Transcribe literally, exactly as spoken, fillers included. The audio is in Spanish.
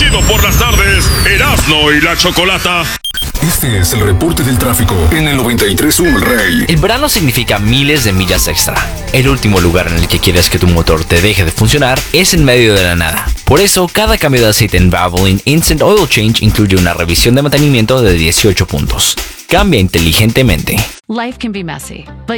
chido por las tardes, Erasmo y la Chocolata. Este es el reporte del tráfico en el noventa y tres punto uno El Rey. El verano significa miles de millas extra. El último lugar en el que quieres que tu motor te deje de funcionar es en medio de la nada. Por eso, cada cambio de aceite en Valvoline Instant Oil Change incluye una revisión de mantenimiento de dieciocho puntos. Cambia inteligentemente. Life can be messy, but